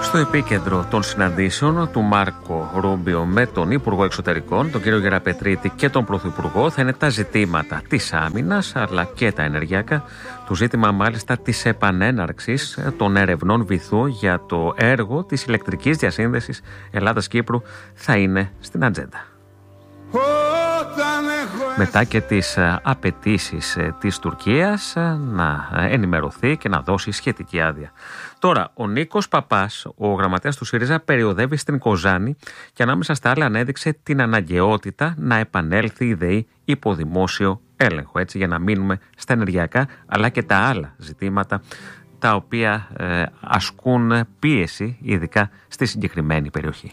Στο επίκεντρο των συναντήσεων του Μάρκο Ρούμπιο με τον Υπουργό Εξωτερικών, τον κύριο Γεραπετρίτη, και τον Πρωθυπουργό θα είναι τα ζητήματα της άμυνας αλλά και τα ενεργειακά. Το ζήτημα μάλιστα της επανέναρξης των ερευνών βυθού για το έργο της ηλεκτρικής διασύνδεσης Ελλάδας-Κύπρου θα είναι στην ατζέντα. Μετά και τις απαιτήσεις της Τουρκίας να ενημερωθεί και να δώσει σχετική άδεια. Τώρα, ο Νίκος Παπάς, ο γραμματέας του ΣΥΡΙΖΑ, περιοδεύει στην Κοζάνη και ανάμεσα στα άλλα ανέδειξε την αναγκαιότητα να επανέλθει η ΔΕΗ υπό δημόσιο έλεγχο. Έτσι, για να μείνουμε στα ενεργειακά αλλά και τα άλλα ζητήματα τα οποία ασκούν πίεση, ειδικά στη συγκεκριμένη περιοχή.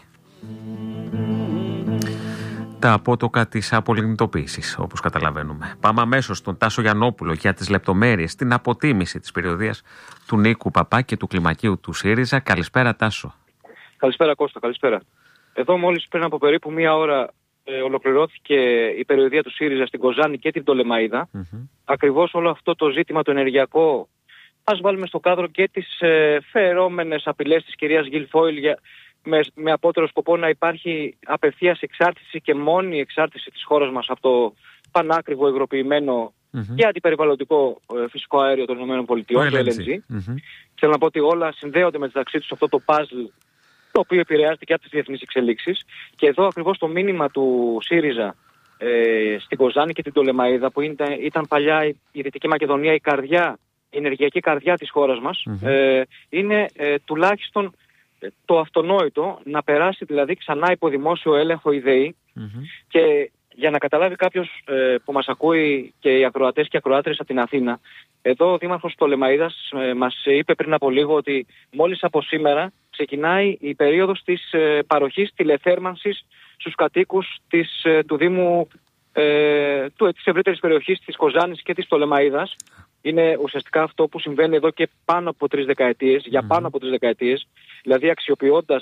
Τα απότοκα της απολιγνητοποίησης, όπως καταλαβαίνουμε. Πάμε αμέσως στον Τάσο Γιαννόπουλο για τις λεπτομέρειες, την αποτίμηση της περιοδείας του Νίκου Παπά και του κλιμακίου του ΣΥΡΙΖΑ. Καλησπέρα, Τάσο. Καλησπέρα, Κώστα, καλησπέρα. Εδώ μόλις πριν από περίπου μία ώρα ολοκληρώθηκε η περιοδεία του ΣΥΡΙΖΑ στην Κοζάνη και την Πτολεμαΐδα. Ακριβώς όλο αυτό το ζήτημα το ενεργειακό, ας βάλουμε στο κάδρο και τις φερόμενες απειλές της κυρίας Γκιλφόιλ με απότερο σκοπό να υπάρχει απευθείας εξάρτηση και μόνη εξάρτηση της χώρας μας από το πανάκριβο υγροποιημένο και αντιπεριβαλλοντικό φυσικό αέριο των ΗΠΑ, το LNG. Θέλω να πω ότι όλα συνδέονται μεταξύ τους αυτό το puzzle, το οποίο επηρεάζεται και από τις διεθνείς εξελίξεις. Και εδώ ακριβώς το μήνυμα του ΣΥΡΙΖΑ στην Κοζάνη και την Πτολεμαΐδα, που ήταν παλιά η Δυτική Μακεδονία η ενεργειακή καρδιά της χώρας μας, είναι τουλάχιστον το αυτονόητο να περάσει δηλαδή ξανά υπό δημόσιο έλεγχο η ΔΕΗ. Και για να καταλάβει κάποιος που μας ακούει και οι ακροατές και ακροάτρες από την Αθήνα, εδώ ο Δήμαρχος Πτολεμαΐδας μας είπε πριν από λίγο ότι μόλις από σήμερα ξεκινάει η περίοδος της παροχής τηλεθέρμανσης στους κατοίκους του Δήμου της ευρύτερης περιοχής της Κοζάνης και της Πτολεμαΐδας. Είναι ουσιαστικά αυτό που συμβαίνει εδώ και πάνω από 3 δεκαετίες, για πάνω από 3 δεκαετίες, δηλαδή αξιοποιώντας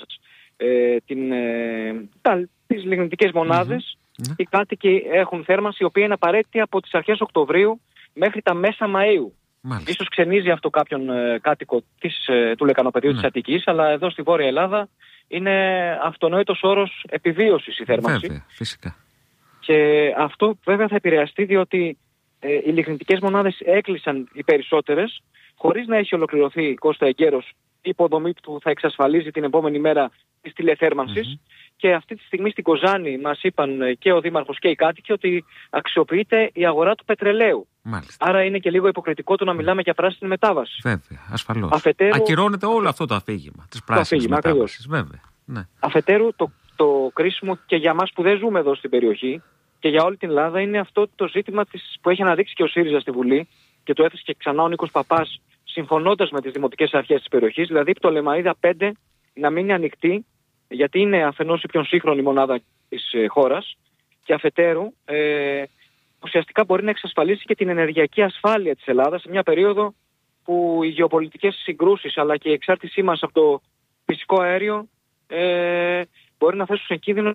τις λιγνητικές μονάδες, οι κάτοικοι έχουν θέρμανση η οποία είναι απαραίτητη από τις αρχές Οκτωβρίου μέχρι τα μέσα Μαΐου. Ίσως ξενίζει αυτό κάποιον κάτοικο του λεκανοπεδίου της Αττικής, αλλά εδώ στη Βόρεια Ελλάδα είναι αυτονόητος όρος επιβίωσης η θέρμανση. Βέβαια, φυσικά. Και αυτό βέβαια θα επηρεαστεί διότι οι λιγνητικές μονάδες έκλεισαν οι περισσότερες, χωρίς να έχει ολοκληρωθεί, Κώστα, εγκαίρως η υποδομή που θα εξασφαλίζει την επόμενη μέρα της τηλεθέρμανσης. Και αυτή τη στιγμή στην Κοζάνη μας είπαν και ο Δήμαρχος και οι κάτοικοι ότι αξιοποιείται η αγορά του πετρελαίου. Άρα είναι και λίγο υποκριτικό το να μιλάμε για πράσινη μετάβαση. Βέβαια, ασφαλώς. Ακυρώνεται όλο αυτό το αφήγημα της πράσινης μετάβασης. Βέβαια. Ναι. Αφετέρου, το κρίσιμο και για μας που δεν ζούμε εδώ στην περιοχή και για όλη την Ελλάδα είναι αυτό το ζήτημα που έχει αναδείξει και ο ΣΥΡΙΖΑ στη Βουλή και το έθεσε και ξανά ο Νίκος Παπάς, συμφωνώντας με τις δημοτικές αρχές της περιοχής, δηλαδή η Πτολεμαΐδα 5 να μείνει ανοιχτή, γιατί είναι αφενός η πιο σύγχρονη μονάδα της χώρας και αφετέρου ουσιαστικά μπορεί να εξασφαλίσει και την ενεργειακή ασφάλεια της Ελλάδας σε μια περίοδο που οι γεωπολιτικές συγκρούσεις αλλά και η εξάρτησή μας από το φυσικό αέριο μπορεί να θέσουν σε κίνδυνο.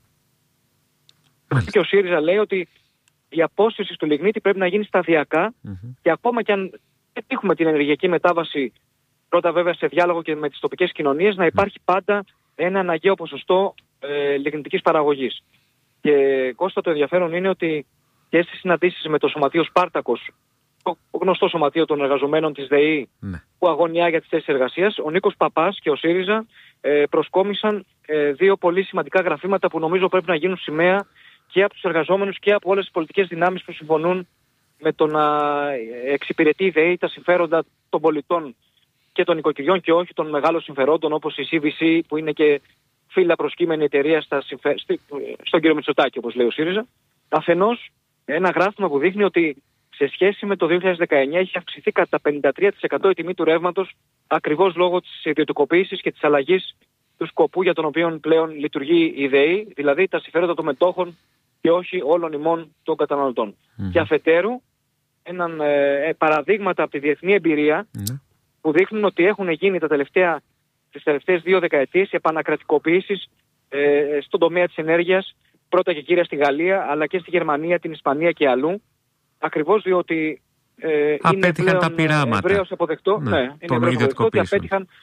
Και ο ΣΥΡΙΖΑ λέει ότι η απόσυρση του λιγνίτη πρέπει να γίνει σταδιακά και ακόμα και αν πετύχουμε την ενεργειακή μετάβαση, πρώτα βέβαια σε διάλογο και με τις τοπικές κοινωνίες, να υπάρχει πάντα ένα αναγκαίο ποσοστό λιγνητικής παραγωγής. Και Κώστα, το ενδιαφέρον είναι ότι και στις συναντήσεις με το Σωματείο Σπάρτακος, το γνωστό σωματείο των εργαζομένων της ΔΕΗ, που αγωνιά για τις θέσεις εργασίας, ο Νίκος Παπάς και ο ΣΥΡΙΖΑ προσκόμισαν 2 πολύ σημαντικά γραφήματα που νομίζω πρέπει να γίνουν σημαία και από τους εργαζόμενους και από όλες τις πολιτικές δυνάμεις που συμφωνούν με το να εξυπηρετεί η ΔΕΗ τα συμφέροντα των πολιτών και των οικοκυριών και όχι των μεγάλων συμφερόντων, όπως η CVC, που είναι και φύλλα προσκύμενη εταιρεία στον κύριο Μητσοτάκη, όπως λέει ο ΣΥΡΙΖΑ. Αφενός, ένα γράφημα που δείχνει ότι σε σχέση με το 2019 έχει αυξηθεί κατά 53% η τιμή του ρεύματος, ακριβώς λόγω της ιδιωτικοποίησης και της αλλαγής του σκοπού για τον οποίο πλέον λειτουργεί η ΔΕΗ, δηλαδή τα συμφέροντα των μετόχων και όχι όλων ημών των καταναλωτών. Και αφετέρου, παραδείγματα από τη διεθνή εμπειρία που δείχνουν ότι έχουν γίνει τις τελευταίες 2 δεκαετίες επανακρατικοποιήσεις στον τομέα της ενέργειας, πρώτα και κύρια στη Γαλλία, αλλά και στη Γερμανία, την Ισπανία και αλλού, ακριβώς διότι είναι πλέον ευρέως αποδεκτό, είναι ευρέως αποδεκτό ότι απέτυχαν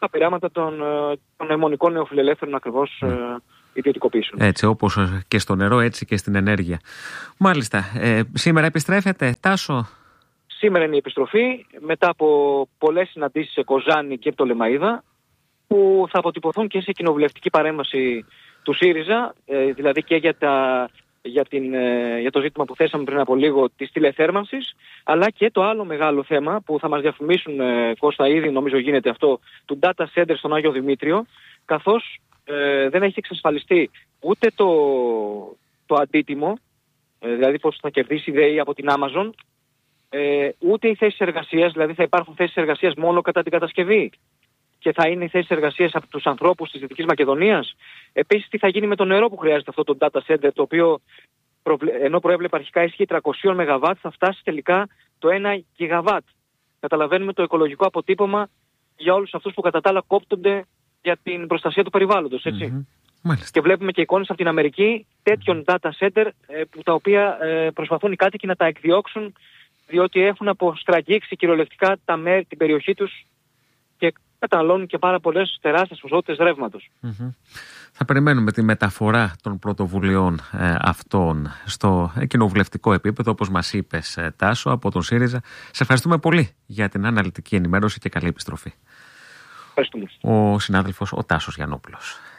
τα πειράματα των αιμονικών νεοφιλελεύθερων ακριβώς ιδιωτικοποιήσεων. Έτσι, όπως και στο νερό, έτσι και στην ενέργεια. Μάλιστα. Σήμερα επιστρέφετε, Τάσο? Σήμερα είναι η επιστροφή, μετά από πολλές συναντήσεις σε Κοζάνη και Πτολεμαΐδα, που θα αποτυπωθούν και σε κοινοβουλευτική παρέμβαση του ΣΥΡΙΖΑ, δηλαδή και για το ζήτημα που θέσαμε πριν από λίγο της τηλεθέρμανσης, αλλά και το άλλο μεγάλο θέμα που θα μας διαφημίσουν, Κώστα, ήδη νομίζω γίνεται αυτό, του data center στον Άγιο Δημήτριο, καθώς δεν έχει εξασφαλιστεί ούτε το αντίτιμο, δηλαδή πώς θα κερδίσει η ΔΕΗ από την Amazon, ούτε οι θέσεις εργασίας, δηλαδή θα υπάρχουν θέσεις εργασίας μόνο κατά την κατασκευή και θα είναι οι θέσεις εργασίας από τους ανθρώπους της Δυτικής Μακεδονίας. Επίσης, τι θα γίνει με το νερό που χρειάζεται αυτό το data center, το οποίο ενώ προέβλεπε αρχικά ισχύ 300 ΜΒ, θα φτάσει τελικά το 1 GW. Καταλαβαίνουμε το οικολογικό αποτύπωμα για όλους αυτούς που κατά τα άλλα κόπτονται για την προστασία του περιβάλλοντος, έτσι. Και βλέπουμε και εικόνες από την Αμερική τέτοιων data center τα οποία προσπαθούν οι κάτοικοι να τα εκδιώξουν, διότι έχουν αποστραγγίξει κυριολεκτικά την περιοχή τους και καταναλώνουν και πάρα πολλές τεράστιες ποσότητες ρεύματος. Θα περιμένουμε τη μεταφορά των πρωτοβουλειών αυτών στο κοινοβουλευτικό επίπεδο, όπως μας είπες, Τάσο, από τον ΣΥΡΙΖΑ. Σε ευχαριστούμε πολύ για την αναλυτική ενημέρωση και καλή επιστροφή. Ευχαριστούμε. Ο συνάδελφος ο Τάσος Γιαννόπουλος.